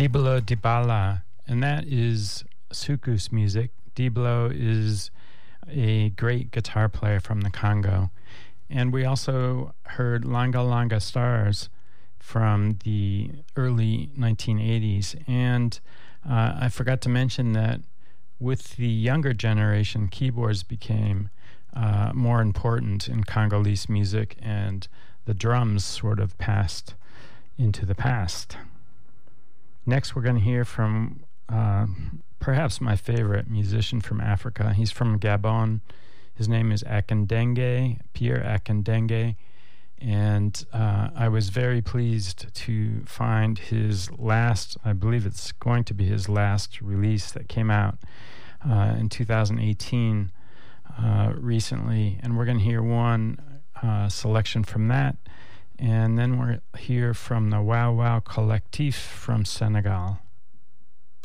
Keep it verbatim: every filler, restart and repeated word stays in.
Diblo Dibala, and that is soukous music. Diblo is a great guitar player from the Congo. And we also heard Langa Langa Stars from the early nineteen eighties. And uh, I forgot to mention that with the younger generation, keyboards became uh, more important in Congolese music, and the drums sort of passed into the past. Next, we're going to hear from uh, perhaps my favorite musician from Africa. He's from Gabon. His name is Akindenge, Pierre Akindenge, and uh, I was very pleased to find his last, I believe it's going to be his last release that came out uh, in two thousand eighteen uh, recently, and we're going to hear one uh, selection from that. And then we'll hear from the Wow Wow Collectif from Senegal.